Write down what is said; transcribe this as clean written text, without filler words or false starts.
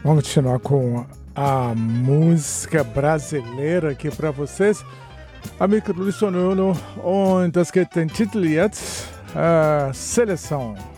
Vamos continuar com a música brasileira aqui para vocês. Amigo Luiz Sonuno, und das geht den Titel jetzt Seleção.